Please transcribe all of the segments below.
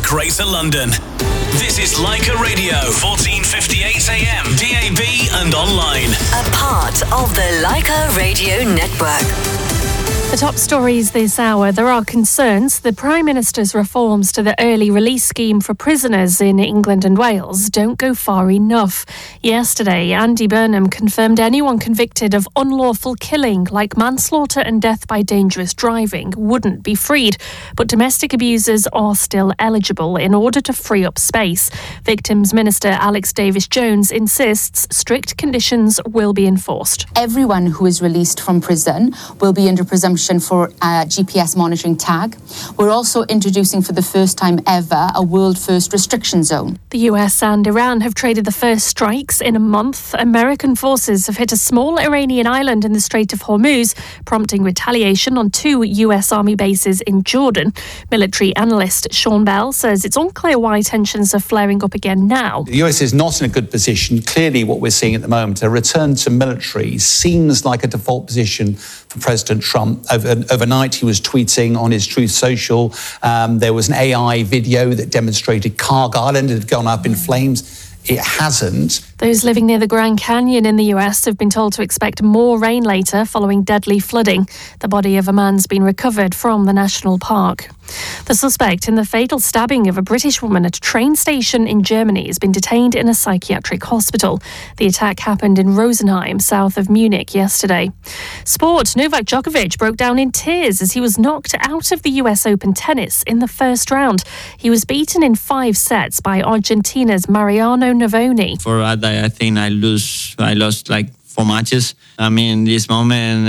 Greater London. This is Leica Radio, 1458 AM, DAB and online. A part of the Leica Radio Network. The top stories this hour. There are concerns the Prime Minister's reforms to the early release scheme for prisoners in England and Wales don't go far enough. Yesterday, Andy Burnham confirmed anyone convicted of unlawful killing, like manslaughter and death by dangerous driving, wouldn't be freed. But domestic abusers are still eligible in order to free up space. Victims Minister Alex Davis-Jones insists strict conditions will be enforced. Everyone who is released from prison will be under presumption for a GPS monitoring tag. We're also introducing for the first time ever a world-first restriction zone. The US and Iran have traded the first strikes in a month. American forces have hit a small Iranian island in the Strait of Hormuz, prompting retaliation on 2 US Army bases in Jordan. Military analyst Sean Bell says it's unclear why tensions are flaring up again now. The US is not in a good position. Clearly what we're seeing at the moment, a return to military seems like a default position for President Trump. Overnight, he was tweeting on his Truth Social. There was an AI video that demonstrated Carg Island had gone up in flames. It hasn't. Those living near the Grand Canyon in the US have been told to expect more rain later following deadly flooding. The body of a man's been recovered from the national park. The suspect in the fatal stabbing of a British woman at a train station in Germany has been detained in a psychiatric hospital. The attack happened in Rosenheim, south of Munich, yesterday. Sport. Novak Djokovic broke down in tears as he was knocked out of the US Open tennis in the first round. He was beaten in 5 sets by Argentina's Mariano Navoni. For that, I think I lost like 4 matches. I mean, this moment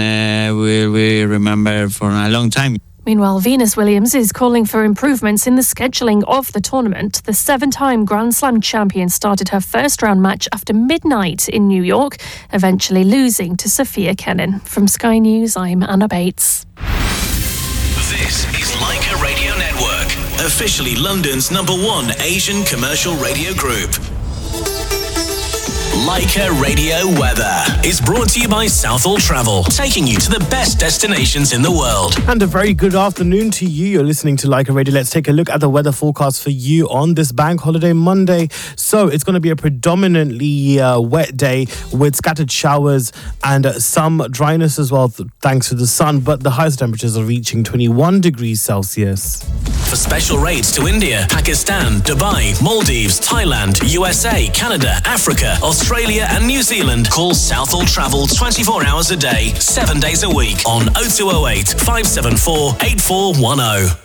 we remember for a long time. Meanwhile, Venus Williams is calling for improvements in the scheduling of the tournament. The 7-time Grand Slam champion started her first round match after midnight in New York, eventually losing to Sophia Kenin. From Sky News, I'm Anna Bates. This is Leica Radio Network, officially London's #1 Asian commercial radio group. Leica Radio Weather is brought to you by Southall Travel, taking you to the best destinations in the world. And a very good afternoon to you. You're listening to Leica Radio. Let's take a look at the weather forecast for you on this Bank Holiday Monday. So it's going to be a predominantly wet day with scattered showers and some dryness as well, thanks to the sun. But the highest temperatures are reaching 21 degrees Celsius. For special rates to India, Pakistan, Dubai, Maldives, Thailand, USA, Canada, Africa, Australia and New Zealand, call Southall Travel 24 hours a day, 7 days a week on 0208 574 8410.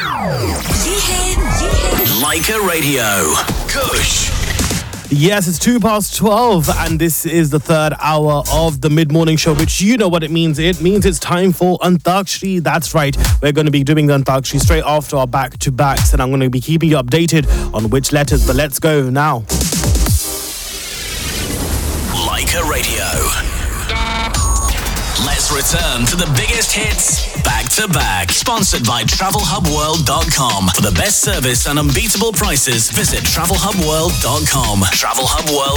Leica Radio. Kush. Yes, it's 12:02 and this is the third hour of the mid-morning show, which you know what it means. It means it's time for Antakshri. That's right. We're going to be doing the Antakshri straight after our back-to-backs, and I'm going to be keeping you updated on which letters. But let's go now. Leica Radio. Let's return to the biggest hits back to back. Sponsored by TravelHubWorld.com. For the best service and unbeatable prices, visit TravelHubWorld.com. TravelHubWorld.